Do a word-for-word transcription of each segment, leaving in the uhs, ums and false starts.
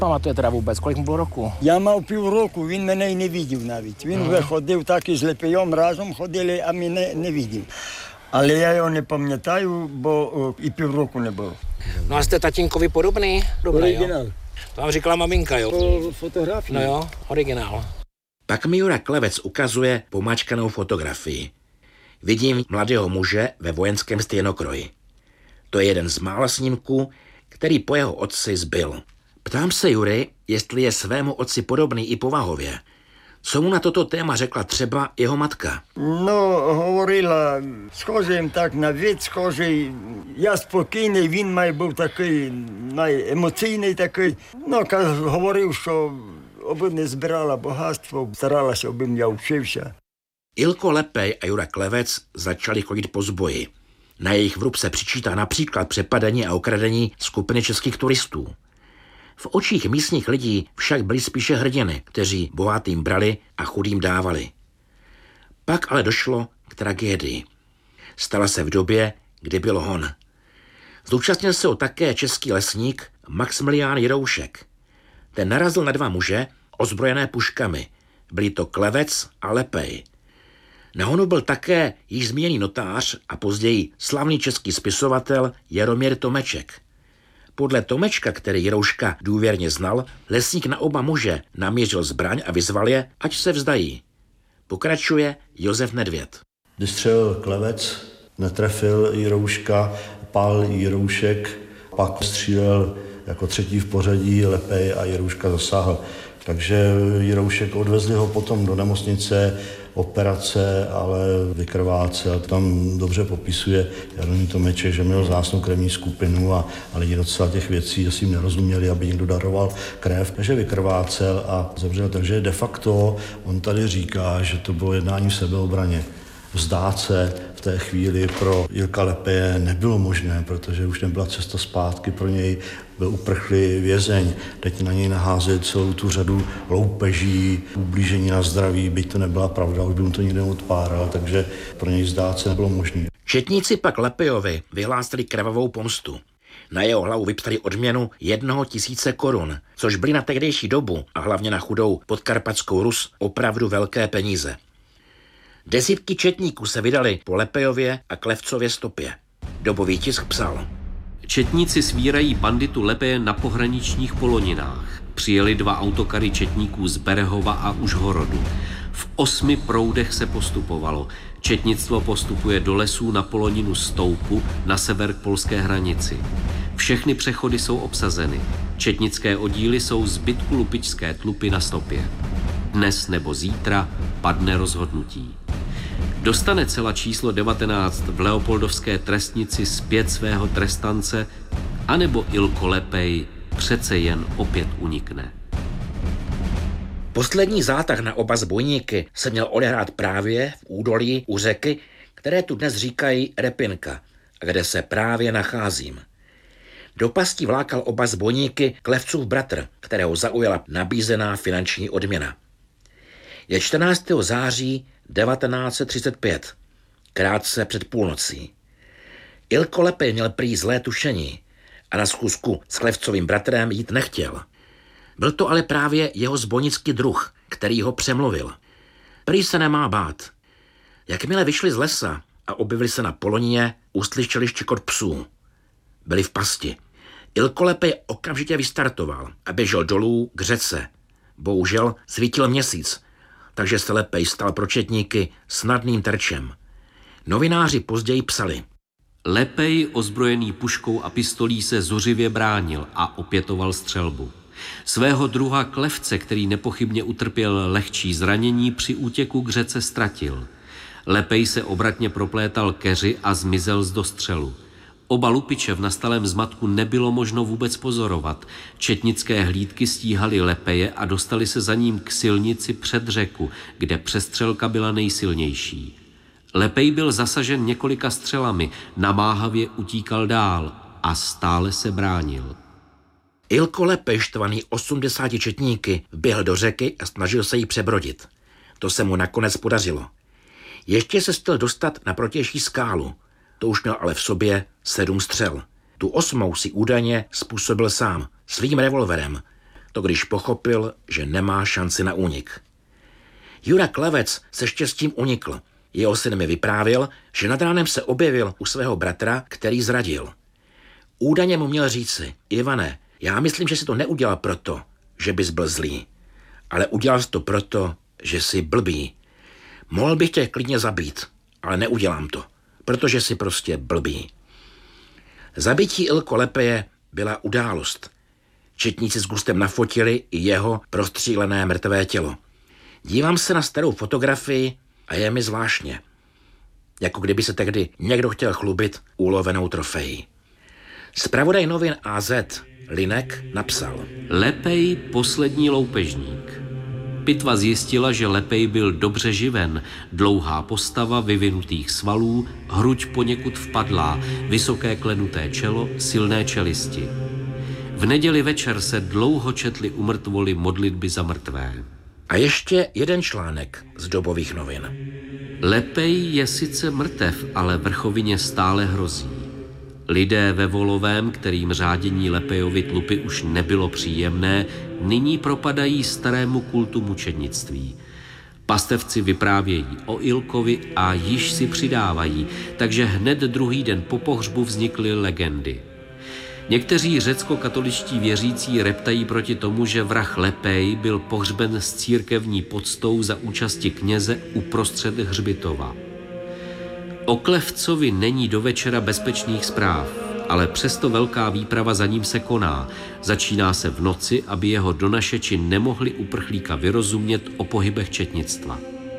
Pamatuje teda vůbec, kolik mu bylo roku? Я мав півроку, він мене й не видів навіть. Він вже ходив так із Лепейом, разом ходили, а мене не видів. Але я його не пам'ятаю, бо о, і півроку не було. No a jste tatínkovi podobný? Dobrý, Оригінал. jo? To vám říkala maminka, jo? По фотографії. No jo, originál. Pak mi Jura Klevec ukazuje pomačkanou fotografii. Vidím mladého muže ve vojenském stejnokroji. To je jeden z mála snímků, který po jeho otci zbyl. Ptám se Jury, jestli je svému otci podobný i povahově. Co mu na toto téma řekla třeba jeho matka? Ну, говорила, схожий їм так на вид, схожий. Я спокійний, він має був такий, має емоційний такий. Ну, каз- говорив, що аби не збирала багатство, старалася, аби я вчився. Ilko Lepej a Jura Klevec začali chodit po zboji. Na jejich vrub se přičítá například přepadení a okradení skupiny českých turistů. V očích místních lidí však byli spíše hrdiny, kteří bohatým brali a chudým dávali. Pak ale došlo k tragédii. Stala se v době, kdy byl hon. Zúčastnil se ho také český lesník Maximilián Jiroušek. Ten narazil na dva muže ozbrojené puškami. Byli to Klevec a Lepej. Na honu byl také již zmíněný notář a později slavný český spisovatel Jaromír Tomeček. Podle Tomečka, který Jirouška důvěrně znal, lesník na oba muže namířil zbraň a vyzval je, ať se vzdají. Pokračuje Josef Nedvěd. Když střelil Klevec, netrefil Jirouška, pál Jiroušek, pak střílel jako třetí v pořadí Lepej a Jirouška zasáhl. Takže Jiroušek odvezli ho potom do nemocnice, operace, ale vykrvácel. Tam dobře popisuje Jaromír Tomeček, že měl vzácnou krevní skupinu a, a lidi docela těch věcí, že si jim nerozuměli, aby někdo daroval krev. Takže vykrvácel a zemřel. Takže de facto on tady říká, že to bylo jednání v sebeobraně. Vzdát se v té chvíli pro Ilka Lepeje nebylo možné, protože už nebyla cesta zpátky pro něj, byl uprchlý vězeň. Teď na něj naházet celou tu řadu loupeží, ublížení na zdraví, byť to nebyla pravda, už by mu to nikdo odpáral, takže pro něj vzdát se nebylo možné. Četníci pak Lepejovi vyhlásili krvavou pomstu. Na jeho hlavu vypsali odměnu jednoho tisíce korun, což byly na tehdejší dobu a hlavně na chudou podkarpatskou Rus opravdu velké peníze. Desítky četníků se vydali po Lepejově a Klevcově stopě. Dobový tisk psal. Četníci svírají banditu Lepeje na pohraničních poloninách. Přijeli dva autokary četníků z Berehova a Užhorodu. V osmi proudech se postupovalo. Četnictvo postupuje do lesů na poloninu Stoupu na sever k polské hranici. Všechny přechody jsou obsazeny. Četnické oddíly jsou zbytku lupičské tlupy na stopě. Dnes nebo zítra padne rozhodnutí. Dostane cela číslo devatenáct v Leopoldovské trestnici zpět svého trestance, anebo Ilko Lepej přece jen opět unikne. Poslední zátah na oba zbojníky se měl odehrát právě v údolí u řeky, které tu dnes říkají Repinka, kde se právě nacházím. Do pasti vlákal oba zbojníky Klevcův bratr, kterého zaujala nabízená finanční odměna. Je čtrnáctého září devatenáct set třicet pět, krátce před půlnocí. Ilko Lepej měl prý zlé tušení a na schůzku s Klevcovým bratrem jít nechtěl. Byl to ale právě jeho zbojnický druh, který ho přemluvil. Prý se nemá bát. Jakmile vyšli z lesa a objevili se na polonině, uslyšeli štěkot psů. Byli v pasti. Ilko Lepej okamžitě vystartoval a běžel dolů k řece. Bohužel svítil měsíc, takže se Lepej stal pro četníky snadným terčem. Novináři později psali. Lepej, ozbrojený puškou a pistolí, se zuřivě bránil a opětoval střelbu. Svého druha Klevce, který nepochybně utrpěl lehčí zranění, při útěku k řece ztratil. Lepej se obratně proplétal keři a zmizel z dostřelu. Oba lupiče v nastalém zmatku nebylo možno vůbec pozorovat. Četnické hlídky stíhaly Lepeje a dostali se za ním k silnici před řeku, kde přestřelka byla nejsilnější. Lepej byl zasažen několika střelami, namáhavě utíkal dál a stále se bránil. Ilko Lepej, štvaný osmdesáti četníky, vběhl do řeky a snažil se jí přebrodit. To se mu nakonec podařilo. Ještě se chtěl dostat na protější skálu. To už měl ale v sobě sedm střel. Tu osmou si údajně způsobil sám, svým revolverem. to když pochopil, že nemá šanci na únik. Jura Klevec se štěstím unikl. Jeho syn mi vyprávěl, že nad ránem se objevil u svého bratra, který zradil. Údajně mu měl říci: Ivane, já myslím, že si to neudělal proto, že bys byl zlý, ale udělal jsi to proto, že jsi blbý. Mohl bych tě klidně zabít, ale neudělám to, protože jsi prostě blbý. Zabití Ilko Lepeje byla událost. Četníci s gustem nafotili i jeho prostřílené mrtvé tělo. Dívám se na starou fotografii a je mi zvláštně. Jako kdyby se tehdy někdo chtěl chlubit ulovenou trofejí. Zpravodaj novin A Z Linek napsal: Lepej poslední loupežník. Pitva zjistila, že Lepej byl dobře živen, dlouhá postava vyvinutých svalů, hruď poněkud vpadlá, vysoké klenuté čelo, silné čelisti. V neděli večer se dlouho četly u mrtvoly modlitby za mrtvé. A ještě jeden článek z dobových novin. Lepej je sice mrtev, ale vrchovině stále hrozí. Lidé ve Volovém, kterým řádění Lepejovi tlupy už nebylo příjemné, nyní propadají starému kultu mučednictví. Pastevci vyprávějí o Ilkovi a již si přidávají, takže hned druhý den po pohřbu vznikly legendy. Někteří řecko-katoličtí věřící reptají proti tomu, že vrah Lepej byl pohřben s církevní poctou za účasti kněze uprostřed hřbitova. O Klevcovi není do večera bezpečných zpráv, ale přesto velká výprava za ním se koná. Začíná se v noci, aby jeho donašeči nemohli uprchlíka vyrozumět o pohybech četnictva.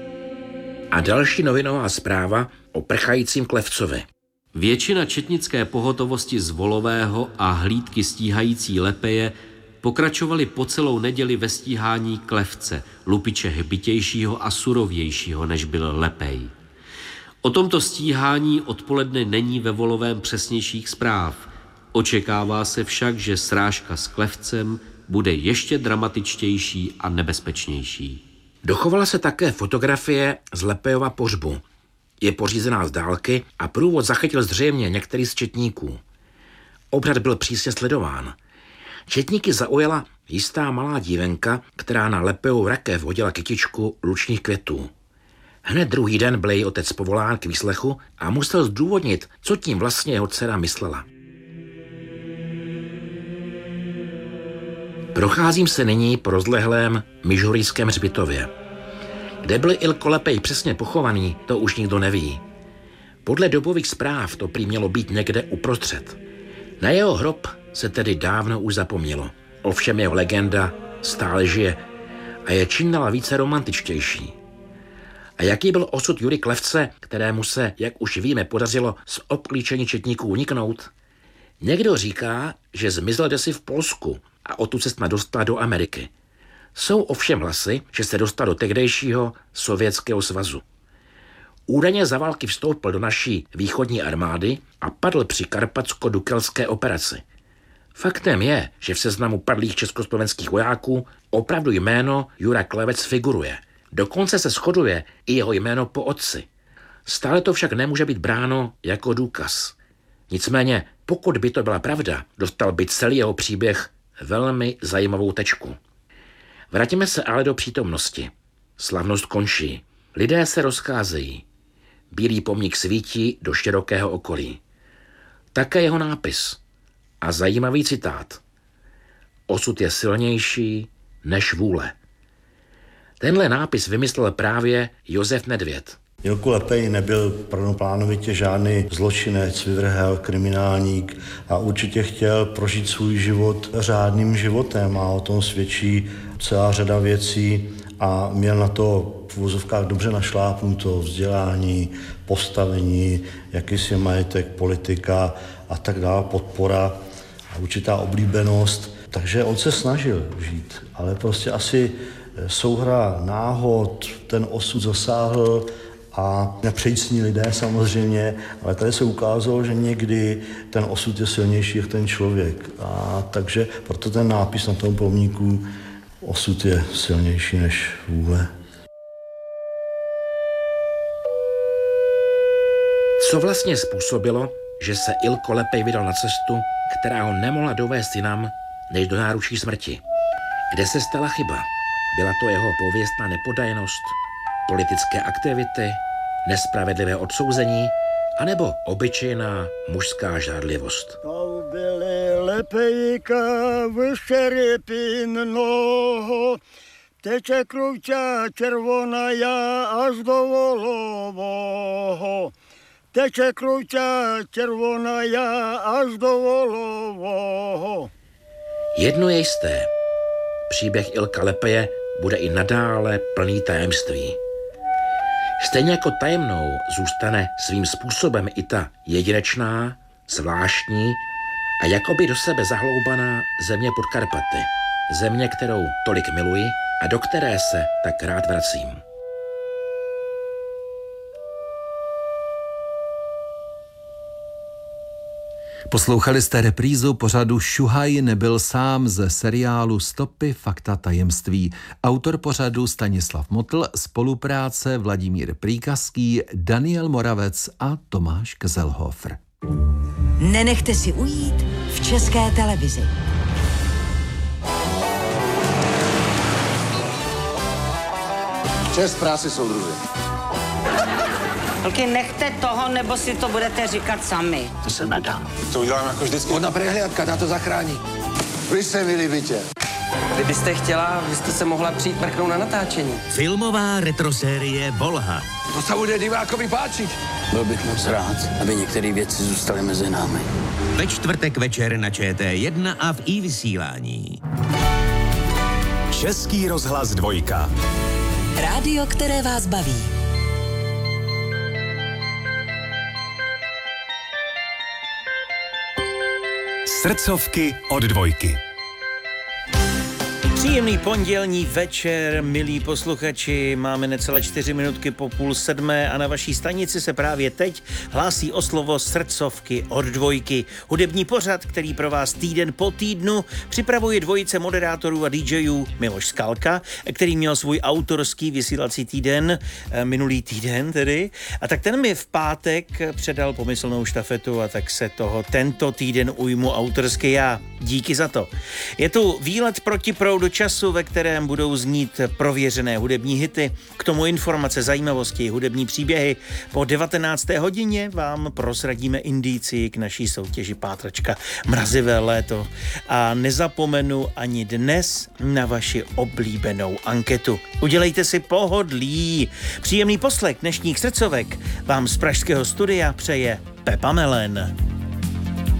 A další novinová zpráva o prchajícím Klevcovi. Většina četnické pohotovosti z Volového a hlídky stíhající Lepeje pokračovali po celou neděli ve stíhání Klevce, lupiče hbitějšího a surovějšího, než byl Lepej. O tomto stíhání odpoledne není ve Volovém přesnějších zpráv. Očekává se však, že srážka s Klevcem bude ještě dramatičtější a nebezpečnější. Dochovala se také fotografie z Lepejova pohřbu. Je pořízená z dálky a průvod zachytil zřejmě některý z četníků. Obřad byl přísně sledován. Četníky zaujala jistá malá dívenka, která na Lepejovu rakev hodila kytičku lučních květů. Hned druhý den byl její otec povolán k výslechu a musel zdůvodnit, co tím vlastně jeho dcera myslela. Procházím se nyní po rozlehlém Mižurijském hřbitově. Kde byl Ilko Lepej přesně pochovaný, to už nikdo neví. Podle dobových zpráv to prý mělo být někde uprostřed. Na jeho hrob se tedy dávno už zapomnělo. Ovšem jeho legenda stále žije a je čím dál více romantičtější. A jaký byl osud Jury Klevce, kterému se, jak už víme, podařilo z obklíčení četníků uniknout? Někdo říká, že zmizel desi v Polsku a odtud se snad dostal do Ameriky. Jsou ovšem hlasy, že se dostal do tehdejšího Sovětského svazu. Údajně za války vstoupil do naší východní armády a padl při karpatsko-dukelské operaci. Faktem je, že v seznamu padlých československých vojáků opravdu jméno Jura Klevec figuruje. Dokonce se shoduje i jeho jméno po otci. Stále to však nemůže být bráno jako důkaz. Nicméně, pokud by to byla pravda, dostal by celý jeho příběh velmi zajímavou tečku. Vrátíme se ale do přítomnosti. Slavnost končí. Lidé se rozcházejí. Bílý pomník svítí do širokého okolí. Také jeho nápis. A zajímavý citát. Osud je silnější než vůle. Tenhle nápis vymyslel právě Josef Nedvěd. Ilko Lepej nebyl prvoplánovitě žádný zločinec, vyvrhel, kriminálník a určitě chtěl prožít svůj život řádným životem a o tom svědčí celá řada věcí a měl na to v uvozovkách dobře našlápnuto vzdělání, postavení, jakýsi majetek, politika a tak dále, podpora a určitá oblíbenost. Takže on se snažil žít, ale prostě asi souhra náhod, ten osud zasáhl a nepřejícní lidé samozřejmě, ale tady se ukázalo, že někdy ten osud je silnější jak ten člověk. A takže proto ten nápis na tom pomníku osud je silnější než vůle. Co vlastně způsobilo, že se Ilko Lepej vydal na cestu, která ho nemohla dovést jinam než do náručí smrti? Kde se stala chyba? Byla to jeho pověstná nepodajnost, politické aktivity, nespravedlivé odsouzení, anebo obyčejná mužská žádlivost? To byly lepejka vyštěrepinnoho, teče krůča červona já až do Volovoho. Teče krůča červona já až do Volovoho. Jedno je jisté. Příběh Ilka Lepeje bude i nadále plný tajemství. Stejně jako tajemnou zůstane svým způsobem i ta jedinečná, zvláštní a jakoby do sebe zahloubaná země Podkarpaty. Země, kterou tolik miluji a do které se tak rád vracím. Poslouchali jste reprízu pořadu Šuhaj nebyl sám ze seriálu Stopy, fakta, tajemství. Autor pořadu Stanislav Motl, spolupráce Vladimír Príkazký, Daniel Moravec a Tomáš Kzelhofer. Nenechte si ujít v České televizi. Čest práci, soudruzi. Holky, nechte toho, nebo si to budete říkat sami. To se nedá. To udělám jako vždycky. Ona prehliadka, ta to zachrání. Vy se mi líbíte. Kdybyste chtěla, byste se mohla přijít mrknout na natáčení. Filmová retrosérie Volha. To se bude divákovi páčit. Byl bych moc rád, aby některé věci zůstaly mezi námi. Ve čtvrtek večer na Č T jedna a v i-vysílání. Český rozhlas dvojka. Rádio, které vás baví. Srdcovky od dvojky. Příjemný pondělní večer, milí posluchači, máme necelé čtyři minutky po půl sedmé a na vaší stanici se právě teď hlásí o slovo Srdcovky od dvojky. Hudební pořad, který pro vás týden po týdnu připravuje dvojice moderátorů a DJů Miloš Skalka, který měl svůj autorský vysílací týden, minulý týden tedy, a tak ten mi v pátek předal pomyslnou štafetu a tak se toho tento týden ujmu autorsky já. Díky za to. Je tu výlet proti proudu času, ve kterém budou znít prověřené hudební hity, k tomu informace, zajímavosti, hudební příběhy. Po devatenácté hodině vám prozradíme indici k naší soutěži Pátračka Mrazivé léto. A nezapomenu ani dnes na vaši oblíbenou anketu. Udělejte si pohodlí. Příjemný poslech dnešních srdcovek vám z pražského studia přeje Pepa Melen.